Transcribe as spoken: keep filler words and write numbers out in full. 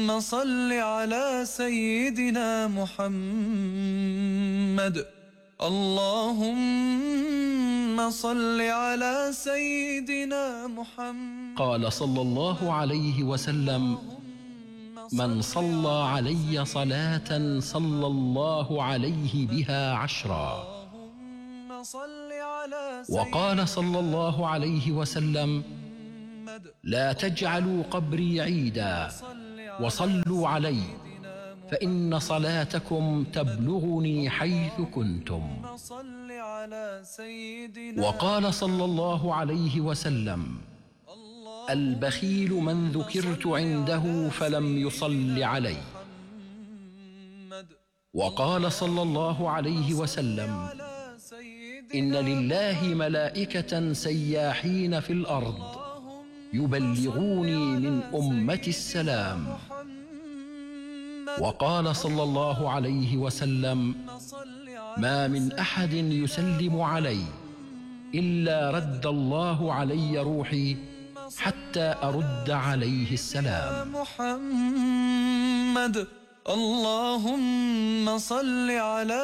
صل على سيدنا محمد. اللهم صل على سيدنا محمد. قال صلى الله عليه وسلم: من صلى علي صلاة صلى الله عليه بها عشرا. وقال صلى الله عليه وسلم: لا تجعلوا قبري عيدا وصلوا علي، فإن صلاتكم تبلغني حيث كنتم. وقال صلى الله عليه وسلم: البخيل من ذكرت عنده فلم يصل علي. وقال صلى الله عليه وسلم: إن لله ملائكة سياحين في الأرض يبلغوني من أمتي السلام. وقال صلى الله عليه وسلم: ما من أحد يسلم علي إلا رد الله علي روحي حتى أرد عليه السلام. محمد. اللهم صل على